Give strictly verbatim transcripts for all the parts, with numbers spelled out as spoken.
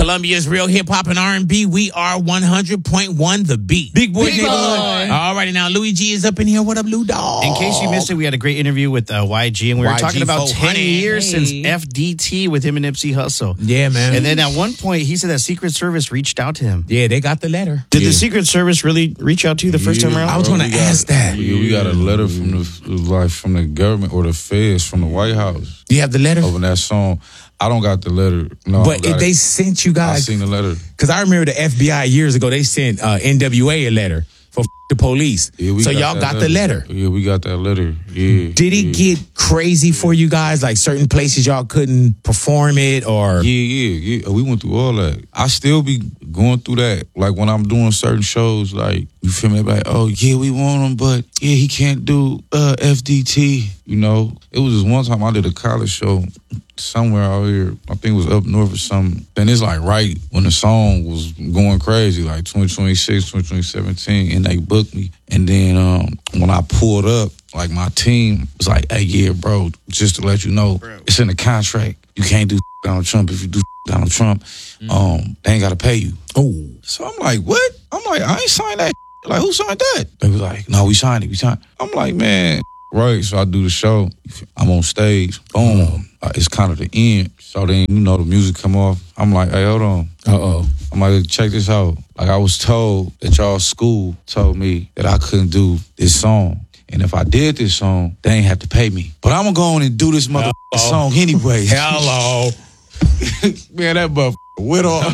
Columbia's real hip hop and R and B. We are one hundred point one The Beat. Big Boy Big Neighborhood. Boy. All righty, now Louis G is up in here. What up, Lou Dog? In case you missed it, we had a great interview with uh, Y G, and we were Y G talking about ten four hundred. years Hey. since F D T with him and Nipsey Hussle. Yeah, man. And then at one point, he said that Secret Service reached out to him. Yeah, they got the letter. Did yeah. the Secret Service really reach out to you the first time around? I was Bro, going to we got- ask that. Yeah, we got a letter from the like from the government or the feds from the White House Do you have the letter? over that song. I don't got the letter. No, I But don't if got they it. sent you I guys, seen the letter. because I remember the F B I years ago, they sent uh, N W A a letter for f- the police. Yeah, we so y'all that got the letter. Yeah, we got that letter. Yeah. Did it yeah. get crazy for you guys? Like certain places y'all couldn't perform it, or Yeah, yeah, yeah. We went through all that. I still be going through that. Like when I'm doing certain shows, like, you feel me? Like, oh, yeah, we want him, but yeah, he can't do uh, F D T. You know, it was just one time I did a college show somewhere out here. I think it was up north or something. Then it's like right when the song was going crazy, like twenty twenty-six, twenty seventeen, and they booked me. And then um, when I pulled up, like my team was like, hey, yeah, bro, just to let you know, bro, it's in the contract. You can't do Donald Trump. If you do Donald Trump, mm. um, they ain't got to pay you. oh, So I'm like, what? I'm like, I ain't signed that. Like, who signed that? They was like, no, we signed it. We signed it. I'm like, man, right. So I do the show. I'm on stage. Boom. Uh, it's kind of the end. So then, you know, the music come off. I'm like, hey, hold on. uh-oh. I'm like, check this out. Like, I was told that y'all school told me that I couldn't do this song. And if I did this song, they ain't have to pay me. But I'm going to go on and do this mother song anyway. Hello. Man, that mother went off.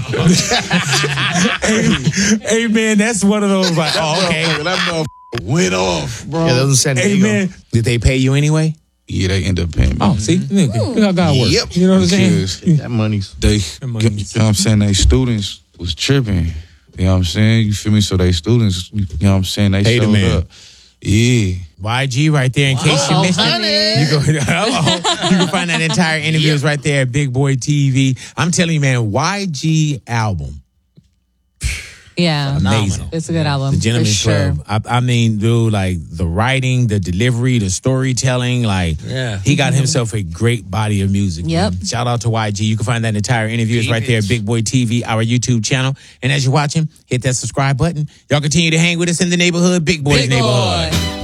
hey, hey, man, that's one of those like, oh, okay. That mother went off, bro. Yeah, that was in San Hey, Diego. man, did they pay you anyway? Yeah, they end up paying me. Oh, see, look, look how God works. Yep. You know what I'm saying? Because That money's... they, you know what I'm saying, they students was tripping. You know what I'm saying? You feel me? So they students, you know what I'm saying, they Hey, the showed man. up. Yeah. Y G right there in case you missed it. You, go, hello. You can find that entire interview is right there at Big Boy T V. I'm telling you, man, Y G album. Yeah. Amazing. It's a good album. The Gentleman's for sure. Club. I, I mean, dude, like the writing, the delivery, the storytelling, like Yeah. he got himself a great body of music. Yep. Man. Shout out to Y G. You can find that entire interview is right there at Big Boy T V, our YouTube channel. And as you're watching, hit that subscribe button. Y'all continue to hang with us in the neighborhood, Big Boy's Big neighborhood. Boy.